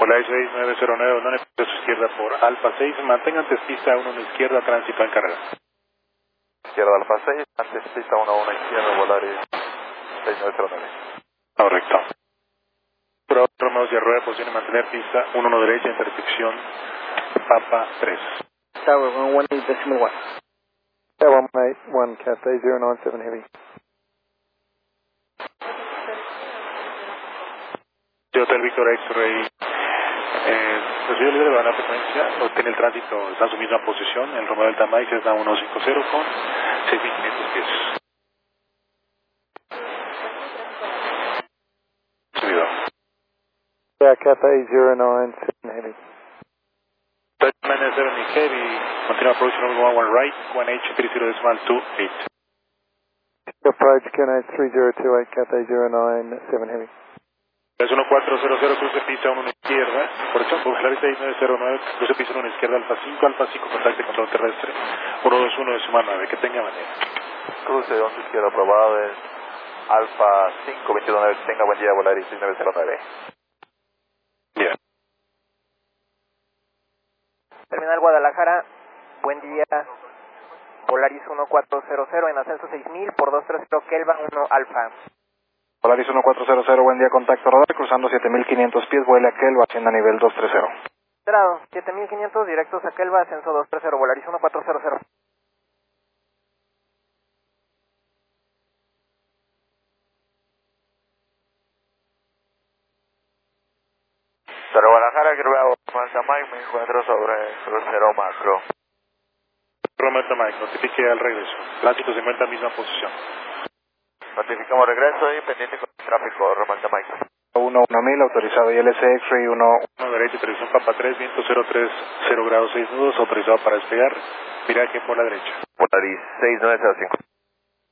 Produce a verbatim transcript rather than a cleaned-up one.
Polaris seis nueve cero nueve, no necesita su izquierda por Alfa seis, mantengan antes pista uno en izquierda, tránsito en carrera. Izquierda Alfa seis, antes pista uno uno izquierda, Polaris seis nueve cero nueve. Correcto. Por Romeo Sierra Rueda, posición y mantener pista uno uno derecha, intersección Papa tres. Tower one one eight decimal one. Tower one eight one, Cathay zero nine seven Heavy. De Hotel Victor X-Ray, eh, recibe libre de la frecuencia, obtiene el tránsito, está en su misma posición, el Romeo Delta Mike es da ciento cincuenta con seis mil quinientos pies. Subido. Yeah, Cathay zero nine seven Heavy. Dutchman seven Heavy, continue approach number one one right, one H three zero decimal two eight. Approach Q N H three zero two eight, Cathay zero nine seven Heavy. Es uno cuatro cero cero, cruce pista uno izquierda, por ejemplo, Polaris seis nueve cero nueve, cruce pista uno izquierda, Alfa cinco, Alfa cinco, contacto control terrestre, uno dos uno de suma nueve, que tenga manera. Cruce once izquierda aprobado, es Alfa cinco veintiuno nueve, que tenga buen día, Polaris seis nueve cero nueve. Bien. Terminal Guadalajara, buen día. Polaris uno cuatro cero cero en ascenso seis mil por dos tres cero, Kelva uno Alfa. Polaris uno cuatro cero cero, buen día, contacto radar, cruzando siete mil quinientos pies, vuela a Kelva, hacienda nivel dos tres cero. Entrado, siete mil quinientos, directos a Kelva, ascenso dos tres cero, Polaris uno cuatro cero cero. Pero Guadalajara, que luego Mazda Mike, me encuentro sobre crucero macro. Romeo Mike, notifique al regreso, tránsito se encuentra en misma posición. Notificamos regreso y pendiente con el tráfico, Romeo Mike. uno uno mil, autorizado I L C X-Ray uno. uno derecha, televisión Papa tres, viento cero tres cero grados seis nudos, autorizado para despegar, viraje por la derecha. Polaris seis nueve cero cinco.